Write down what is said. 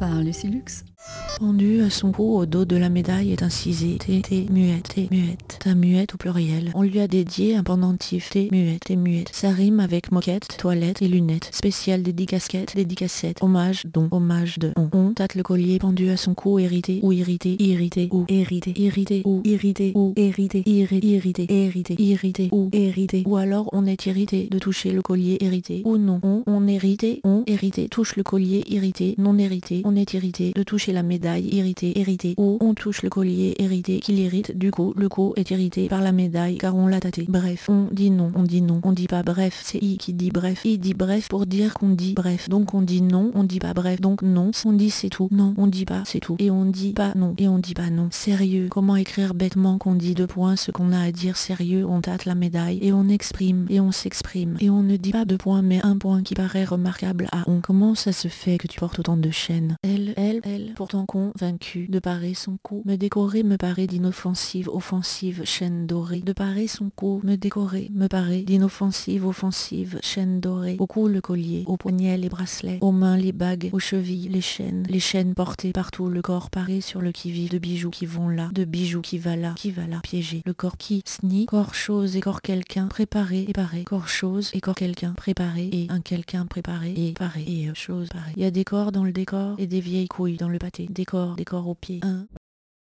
par Lucie Lux. Pendu à son cou au dos de la médaille est incisé T muette, ta muette au pluriel. On lui a dédié un pendentif T muette. Ça rime avec moquette, toilette et lunettes. Spécial dédicasquette, dédicacette. Hommage, don, hommage de on. Tâte le collier pendu à son cou irrité ou irrité ou irrité ou irrité. Ou alors on est irrité de toucher le collier hérité ou non. On hérité, touche le collier irrité, non hérité. On est irrité de toucher la médaille irrité, ou on touche le collier hérité qui l'irrite, du coup le cou est irrité par la médaille car on l'a tâté. Bref, on dit non, on dit pas bref, c'est I qui dit bref, il dit bref pour dire qu'on dit bref, donc on dit non, on dit pas bref, donc non, on dit c'est tout, non, on dit pas c'est tout, et on dit pas non, et on dit pas non. Sérieux, comment écrire bêtement qu'on dit deux points ce qu'on a à dire sérieux, on tâte la médaille, et on exprime, et on s'exprime, et on ne dit pas deux points mais un point qui paraît remarquable à on. Comment ça se fait que tu portes autant de chaînes? Elle, pourtant convaincue de parer son cou, me décorer me paraît d'inoffensive, offensive, chaîne dorée. De parer son cou, me décorer me paraît d'inoffensive, offensive, chaîne dorée. Au cou le collier, aux poignets les bracelets, aux mains les bagues, aux chevilles les chaînes portées partout, le corps paré sur le qui-vive, de bijoux qui vont là, de bijoux qui va là, piégé. Le corps qui snie, corps chose et corps quelqu'un, préparé et paré, corps chose et corps quelqu'un, préparé et un quelqu'un préparé et paré et chose parée. Il y a des corps dans le décor et des vieilles couilles dans le pâté. Décor au pied.